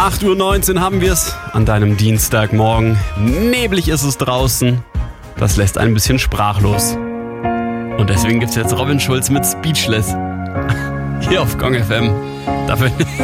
8:19 Uhr haben wir es an deinem Dienstagmorgen. Neblig ist es draußen. Das lässt ein bisschen sprachlos. Und deswegen gibt's jetzt Robin Schulz mit Speechless. Hier auf Gong FM. Dafür